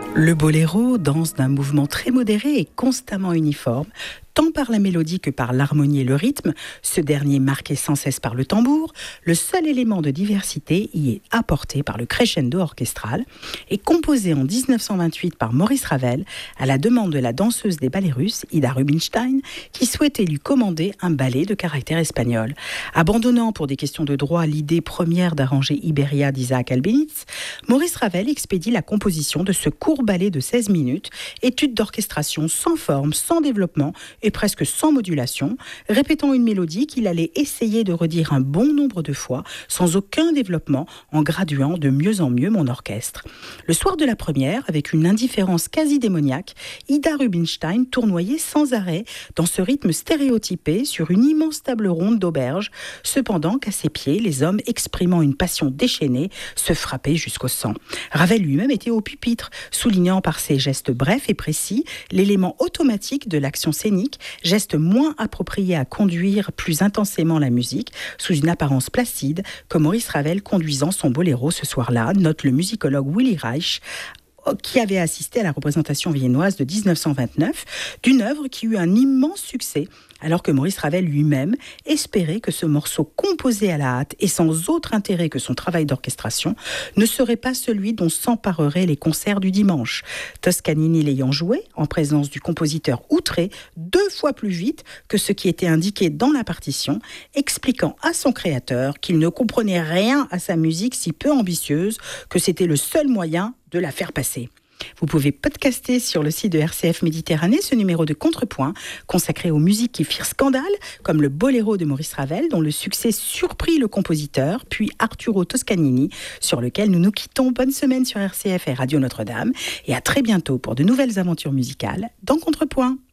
Le boléro danse d'un mouvement très modéré et constamment uniforme, tant par la mélodie que par l'harmonie et le rythme, ce dernier marqué sans cesse par le tambour. Le seul élément de diversité y est apporté par le crescendo orchestral et composé en 1928 par Maurice Ravel à la demande de la danseuse des ballets russes, Ida Rubinstein, qui souhaitait lui commander un ballet de caractère espagnol. Abandonnant pour des questions de droit l'idée première d'arranger Iberia d'Isaac Albéniz, Maurice Ravel expédie la composition de ce court ballet de 16 minutes, étude d'orchestration sans forme, sans développement et presque sans modulation, répétant une mélodie qu'il allait essayer de redire un bon nombre de fois, sans aucun développement, en graduant de mieux en mieux mon orchestre. Le soir de la première, avec une indifférence quasi démoniaque, Ida Rubinstein tournoyait sans arrêt dans ce rythme stéréotypé sur une immense table ronde d'auberge, cependant qu'à ses pieds, les hommes exprimant une passion déchaînée se frappaient jusqu'au sang. Ravel lui-même était au pupitre, soulignant par ses gestes brefs et précis l'élément automatique de l'action scénique, geste moins approprié à conduire plus intensément la musique, sous une apparence placide, que Maurice Ravel conduisant son boléro ce soir-là, note le musicologue Willy Reich, qui avait assisté à la représentation viennoise de 1929, d'une œuvre qui eut un immense succès, alors que Maurice Ravel lui-même espérait que ce morceau composé à la hâte et sans autre intérêt que son travail d'orchestration ne serait pas celui dont s'empareraient les concerts du dimanche. Toscanini l'ayant joué, en présence du compositeur outré, 2 fois plus vite que ce qui était indiqué dans la partition, expliquant à son créateur qu'il ne comprenait rien à sa musique si peu ambitieuse que c'était le seul moyen de la faire passer. Vous pouvez podcaster sur le site de RCF Méditerranée ce numéro de Contrepoint consacré aux musiques qui firent scandale, comme le boléro de Maurice Ravel, dont le succès surprit le compositeur, puis Arturo Toscanini, sur lequel nous nous quittons. Bonne semaine sur RCF et Radio Notre-Dame, et à très bientôt pour de nouvelles aventures musicales dans Contrepoint.